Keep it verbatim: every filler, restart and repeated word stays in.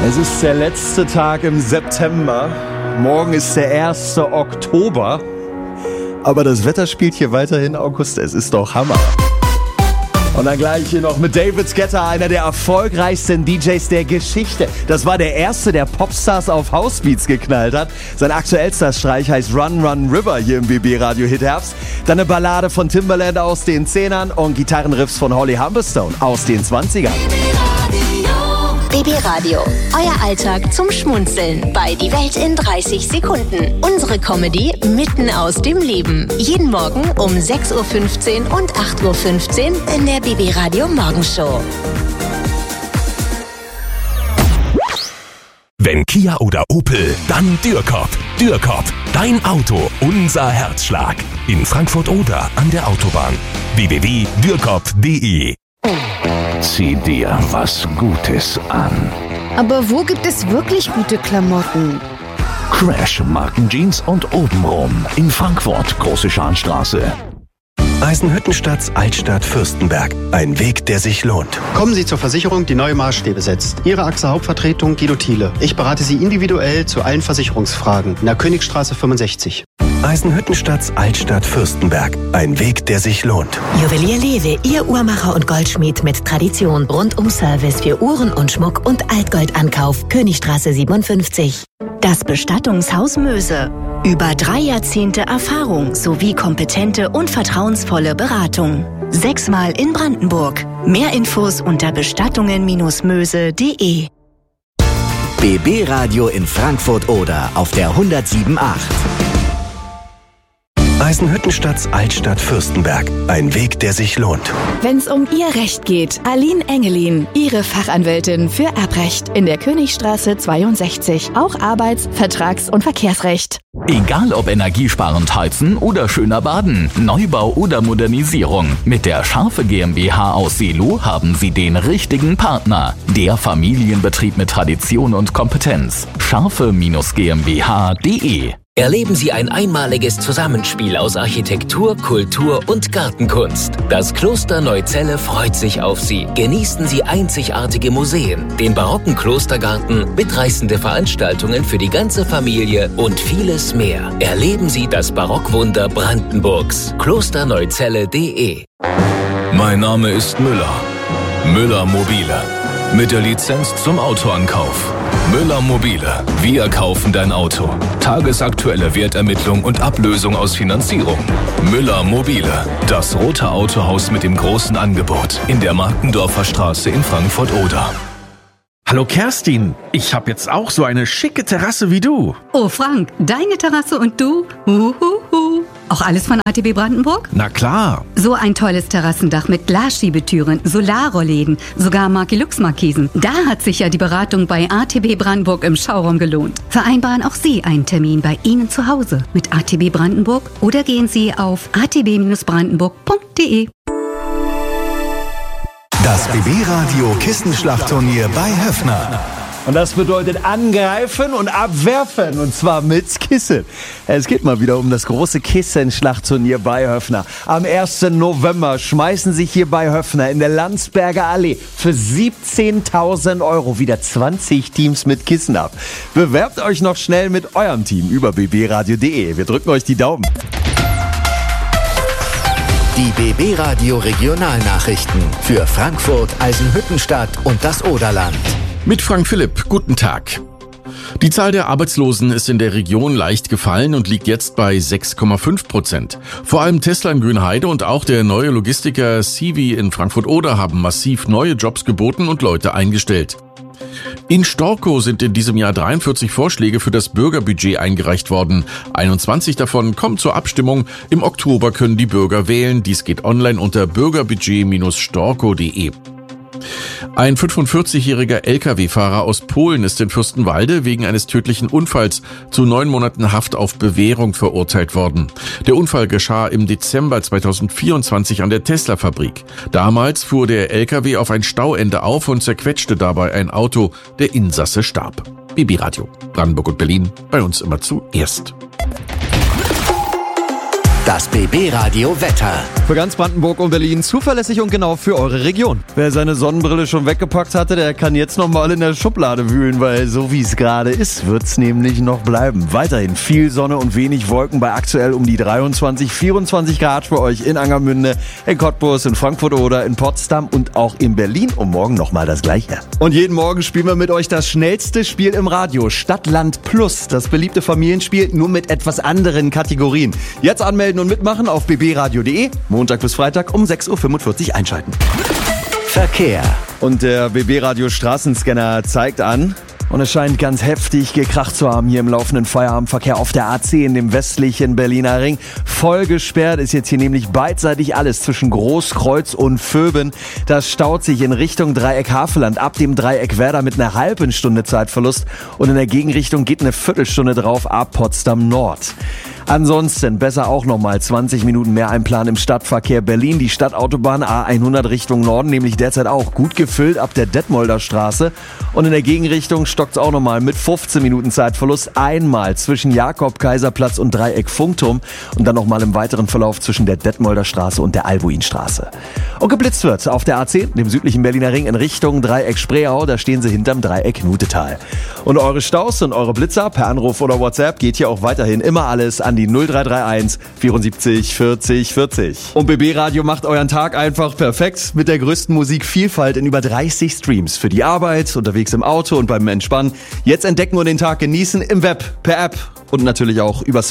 Es ist der letzte Tag im September. Morgen ist der erste Oktober. Aber das Wetter spielt hier weiterhin August. Es ist doch Hammer. Und dann gleich hier noch mit David Guetta, einer der erfolgreichsten D Js der Geschichte. Das war der erste, der Popstars auf Housebeats geknallt hat. Sein aktuellster Streich heißt Run Run River hier im B B Radio Hit Herbst. Dann eine Ballade von Timbaland aus den Zehnern und Gitarrenriffs von Holly Humberstone aus den Zwanzigern. B B Radio, euer Alltag zum Schmunzeln bei Die Welt in dreißig Sekunden. Unsere Comedy mitten aus dem Leben. Jeden Morgen um sechs Uhr fünfzehn und acht Uhr fünfzehn in der B B Radio Morgenshow. Wenn Kia oder Opel, dann Dürrkop. Dürrkop, dein Auto, unser Herzschlag. In Frankfurt-Oder an der Autobahn. w w w punkt dürrkop punkt d e. Zieh dir was Gutes an. Aber wo gibt es wirklich gute Klamotten? Crash Markenjeans und obenrum in Frankfurt, Große Scharnstraße. Eisenhüttenstadt, Altstadt, Fürstenberg. Ein Weg, der sich lohnt. Kommen Sie zur Versicherung, die neue Maßstäbe setzt. Ihre A X A Hauptvertretung Guido Thiele. Ich berate Sie individuell zu allen Versicherungsfragen. In der Königstraße fünfundsechzig. Eisenhüttenstadt, Altstadt, Fürstenberg. Ein Weg, der sich lohnt. Juwelier Lewe, Ihr Uhrmacher und Goldschmied mit Tradition. Rundum Service für Uhren und Schmuck und Altgoldankauf. Königstraße siebenundfünfzig. Das Bestattungshaus Möse. Über drei Jahrzehnte Erfahrung sowie kompetente und vertrauensvolle Beratung. Sechsmal in Brandenburg. Mehr Infos unter bestattungen Möse punkt de. B B Radio in Frankfurt-Oder auf der hundertsieben Komma acht. Eisenhüttenstadt, Altstadt, Fürstenberg. Ein Weg, der sich lohnt. Wenn's um Ihr Recht geht, Aline Engelin, Ihre Fachanwältin für Erbrecht in der Königstraße zweiundsechzig. Auch Arbeits-, Vertrags- und Verkehrsrecht. Egal ob energiesparend heizen oder schöner baden, Neubau oder Modernisierung. Mit der Scharfe GmbH aus Seelow haben Sie den richtigen Partner. Der Familienbetrieb mit Tradition und Kompetenz. Scharfe Gmbh punkt de. Erleben Sie ein einmaliges Zusammenspiel aus Architektur, Kultur und Gartenkunst. Das Kloster Neuzelle freut sich auf Sie. Genießen Sie einzigartige Museen, den barocken Klostergarten, mitreißende Veranstaltungen für die ganze Familie und vieles mehr. Erleben Sie das Barockwunder Brandenburgs. klosterneuzelle punkt de. Mein Name ist Müller. Müller Mobile. Mit der Lizenz zum Autoankauf. Müller Mobile. Wir kaufen dein Auto. Tagesaktuelle Wertermittlung und Ablösung aus Finanzierung. Müller Mobile. Das rote Autohaus mit dem großen Angebot. In der Markendorfer Straße in Frankfurt-Oder. Hallo Kerstin, ich habe jetzt auch so eine schicke Terrasse wie du. Oh Frank, deine Terrasse und du? Uhuhu. Auch alles von A T B Brandenburg? Na klar. So ein tolles Terrassendach mit Glasschiebetüren, Solarrollläden, sogar Markelux-Markisen. Da hat sich ja die Beratung bei A T B Brandenburg im Showroom gelohnt. Vereinbaren auch Sie einen Termin bei Ihnen zu Hause mit A T B Brandenburg oder gehen Sie auf a t b brandenburg punkt de. Das B B Radio Kissenschlachtturnier bei Höffner. Und das bedeutet angreifen und abwerfen, und zwar mit Kissen. Es geht mal wieder um das große Kissenschlachtturnier bei Höffner. Am ersten November schmeißen sich hier bei Höffner in der Landsberger Allee für siebzehntausend Euro wieder zwanzig Teams mit Kissen ab. Bewerbt euch noch schnell mit eurem Team über b b radio punkt de. Wir drücken euch die Daumen. Die B B Radio Regionalnachrichten für Frankfurt, Eisenhüttenstadt und das Oderland. Mit Frank Philipp, guten Tag. Die Zahl der Arbeitslosen ist in der Region leicht gefallen und liegt jetzt bei sechs Komma fünf Prozent. Vor allem Tesla in Grünheide und auch der neue Logistiker C V in Frankfurt-Oder haben massiv neue Jobs geboten und Leute eingestellt. In Storkow sind in diesem Jahr dreiundvierzig Vorschläge für das Bürgerbudget eingereicht worden. einundzwanzig davon kommen zur Abstimmung. Im Oktober können die Bürger wählen. Dies geht online unter bürgerbudget Bindestrich storkow punkt de. Ein fünfundvierzigjähriger L K W-Fahrer aus Polen ist in Fürstenwalde wegen eines tödlichen Unfalls zu neun Monaten Haft auf Bewährung verurteilt worden. Der Unfall geschah im Dezember zweitausendvierundzwanzig an der Tesla-Fabrik. Damals fuhr der L K W auf ein Stauende auf und zerquetschte dabei ein Auto. Der Insasse starb. B B Radio, Brandenburg und Berlin, bei uns immer zuerst. Das B B Radio Wetter. Für ganz Brandenburg und Berlin zuverlässig und genau für eure Region. Wer seine Sonnenbrille schon weggepackt hatte, der kann jetzt nochmal in der Schublade wühlen, weil so wie es gerade ist, wird's nämlich noch bleiben. Weiterhin viel Sonne und wenig Wolken bei aktuell um die dreiundzwanzig, vierundzwanzig Grad für euch in Angermünde, in Cottbus, in Frankfurt oder in Potsdam und auch in Berlin. Und morgen nochmal das Gleiche. Und jeden Morgen spielen wir mit euch das schnellste Spiel im Radio, Stadt, Land Plus. Das beliebte Familienspiel, nur mit etwas anderen Kategorien. Jetzt anmelden und mitmachen auf b b radio punkt d e. Montag bis Freitag um sechs Uhr fünfundvierzig einschalten. Verkehr. Und der B B-Radio Straßenscanner zeigt an, und es scheint ganz heftig gekracht zu haben hier im laufenden Feierabendverkehr auf der A zehn, dem westlichen Berliner Ring. Voll gesperrt ist jetzt hier nämlich beidseitig alles zwischen Großkreuz und Vöben. Das staut sich in Richtung Dreieck Havelland ab dem Dreieck Werder mit einer halben Stunde Zeitverlust. Und in der Gegenrichtung geht eine Viertelstunde drauf ab Potsdam Nord. Ansonsten besser auch nochmal zwanzig Minuten mehr einplanen im Stadtverkehr. Berlin, die Stadtautobahn A hundert Richtung Norden, nämlich derzeit auch gut gefüllt ab der Detmolder Straße. Und in der Gegenrichtung stockt's auch nochmal mit fünfzehn Minuten Zeitverlust einmal zwischen Jakob-Kaiserplatz und Dreieck Funkturm und dann nochmal im weiteren Verlauf zwischen der Detmolder Straße und der Albuinstraße. Und geblitzt wird auf der A zehn, dem südlichen Berliner Ring, in Richtung Dreieck Spreeau. Da stehen sie hinterm Dreieck Nutetal. Und eure Staus und eure Blitzer per Anruf oder WhatsApp geht hier auch weiterhin immer alles an die null drei drei eins vierundsiebzig vierzig vierzig. Und B B-Radio macht euren Tag einfach perfekt mit der größten Musikvielfalt in über dreißig Streams. Für die Arbeit, unterwegs im Auto und beim Entspannen. Jetzt entdecken und den Tag genießen im Web, per App und natürlich auch übers